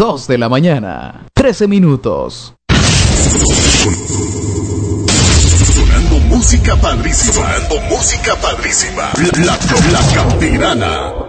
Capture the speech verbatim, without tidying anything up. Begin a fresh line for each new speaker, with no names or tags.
dos de la mañana, trece minutos.
Sonando música padrísima. Sonando música padrísima. La, la, la Campirana.